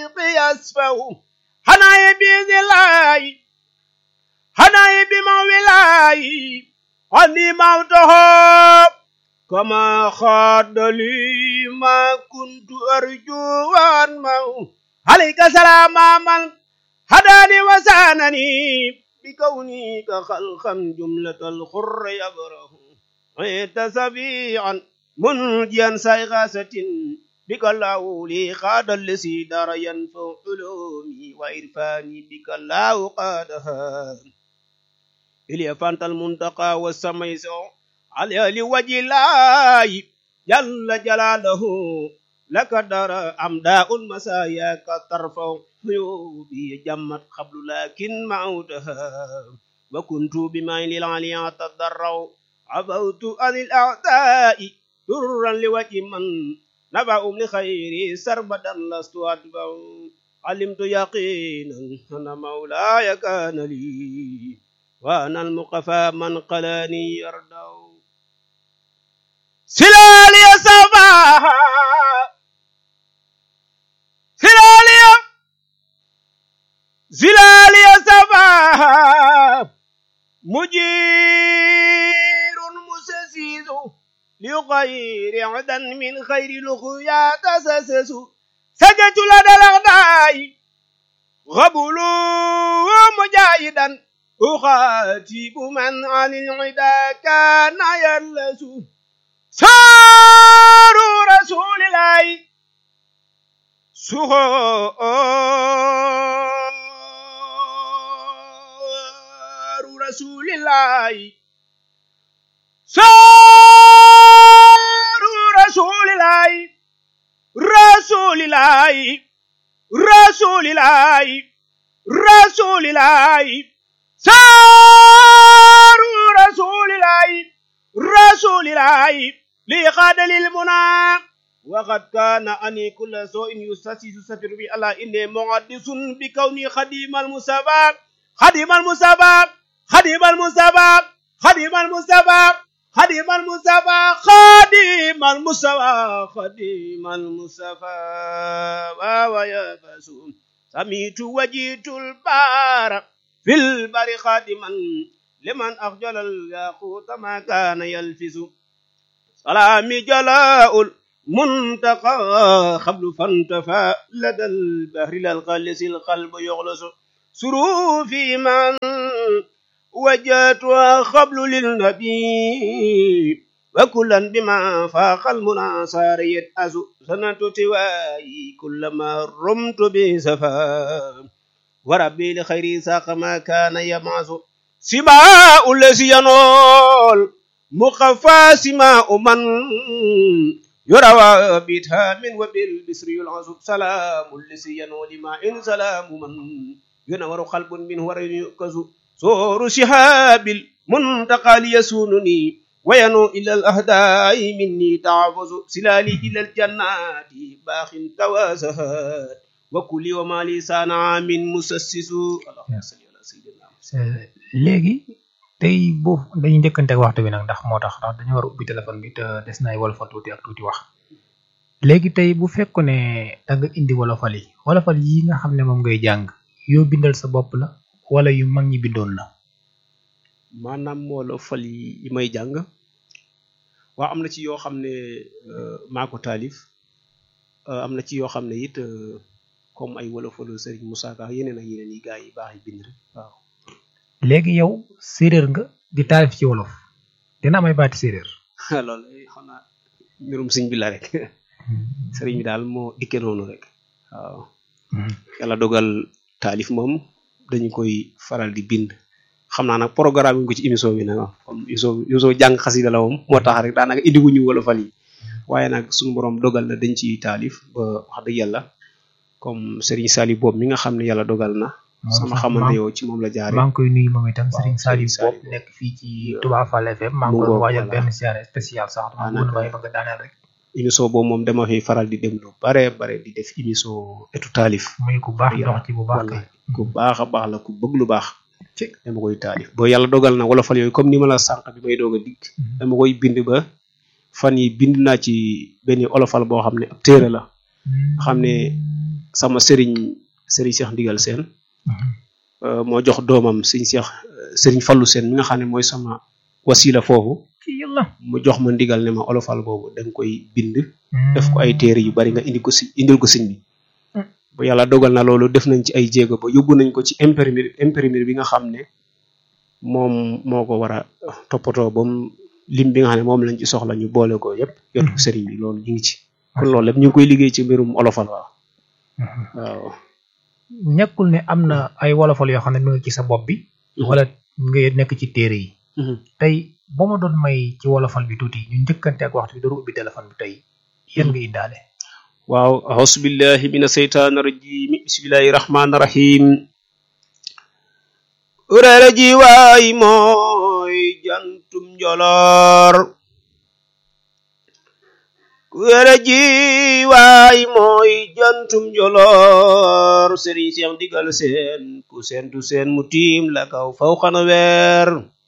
يسفه حناي بذلاي حناي بمولاي عني موته كما خاد لي ما كنت أرجو وأنمو عليك سلام من هداني وسانني بكوني كخلقا جملة الخر يبره عيت سبيعا منجيا سيغاسة بك الله لي خاد الذي دار ينفع علومي وإرفاني بك الله قادها إلي فانت المنتقى والسميسو علي لوجه الله جل جلاله لك دار أمداء مساياك ترفع عيوبي جمت قبل لكن معودها وكنت بميل العليا تضرع عفوت عن الأعداء درا لوجه من نبعهم لخيري سربدا لست أتبع علمت يقينا أن مولاي كان لي وأنا المقفى من قلاني يردع سلالي صباحا زلالي صباحا مجير مسسيز لغير عدا من خير لخيا تسسس سجدت لدى الأغداء غبلوا مجاهدا أخاتب من عن العدا كان يلس سار رسول الله سار رسول الله سار رسول الله رسول الله رسول الله رسول الله سار رسول الله رسول الله لقاد للمنى وقد كان أني كل سوء يستسيس سفر بي الله إني معدس بكوني خديم المسابق خديم المسابق خديم المسابق خديم المسابق خديم المسابق خديم المسابق خديم المسابق ويا بسوم سميت وجيت البار في البر خادما لمن أخجل الياقوت ما كان يلفز سلامي جلاء منتقى خبل فانتفى لدى البحر للغلس القلب يغلس سروفي من وجاتها خبل للنبي وكلا بما فاق المنى صار يتأس سنة تواي كلما رمت بسفا وربي لخير ساق ما كان يمعز سماء الذي ينول مخفى سماء من يروى بيتها من وبالبسر العزب سلام الذي ينول ما إن سلام من ينور قلب منه وريكز صور شهاب المنتقى ليسونني وينو إلى الأهداء مني تعفز سلالي إلى الجنات باخ توازهات وكل وما لسان عام مسسس اللهم صل على سيدنا léegi tey bo dañuy njëkkante ak waxtu bi nag ndax moo tax dañu war a ubbi téléphone bi te des nay wolofal tuuti ak tuuti wax léegi tey bu fekkoon ne da nga indi wolofal yi nga xam ne moom ngay jàng yoo bindal sa bopp la wala yu mag ñi bindoon la maanaam wolofal yi may jàng waaw am na ci yoo xam ne maa ko taalif am na ci yoo xam ne it comme ay wolofalu Serigne Moussa Ka yeneen ak yeneen yi gaa yi baax yi bind rek waaw léegi yow séeréer nga di taalif ci wolof dina am ay baati séeréer loolu xam naa mbirum sëñ bi la rek sëriñ bi daal moo dikkee noonu rek waaw yàlla dogal taalif moom dañu koy faral di bind xam naa nag programme yi ko ci émission bi nag comme émission jàng xasida la moom moo tax rek daanaka indi wuñu wolofal yi waaye nag suñu borom dogal na dañ ci taalif ba wax dëgg yàlla comme Serigne Sali Bob mi nga xam ne yàlla dogal na sama xamante yow ci moom la jaare maa ngi koy nuyu moom itam Serigne Sali Bob nekk fii ci Touba Fall FM maa ngi koy waajal benn siyaare spécial sax dama bëgg bàyyi ba nga daaneel rek émission boobu moom dama fi faral di dem lu bare di def émission etu taalif muy ku baax dox ci bu baax kay ku baax a baax la ku bëgg lu baax dama koy taalif boo yàlla dogal na wolofal yooyu comme ni ma la sànq bi may doog a dikk dama koy bind ba fan yi bind naa ci benn olofal boo xam ne ab téere la xam ne sama sëriñ Cheikh Ndigal Sène moo jox doomam sëriñ Fallou Sène mi nga xam ne mooy sama wasila foofu ci yàlla mu jox ma ndigal ne ma olofal boobu da nga koy bind def ko ay téere yu bari nga indil ko sëñ bi bu yàlla dogal na loolu def nañ ci ay jéego ba yóbbu nañ ko ci imprimerie bi nga xam ne moom moo ko war a toppatoo ba mu lim bi nga xam ne moom lañ ci soxla ñu boole ko yépp yotu sëriñ bi loolu ñu ngi ci kon loolu lépp ñu ngi koy liggéey ci mbirum olofal waaw ñàkkul ne am na ay wolofal yoo xam ne mi ngi ci sa bopp bi wala nga nekk ci téere yi tey ba ma doon may ci wolofal bi tuuti ñu njëkkante ak waxtu bi dooru ubbi téléphone bi tey yan nga indaale waaw auzu billahi mina seytaani rajim bismillahi rahmaani rahim ureere ji waay mooy jantum njolor ureere ji waay mooy jantum njolor Serigne Cheikh Ndigal Sène ku seentu seen mu tiim la kaw faw xana weer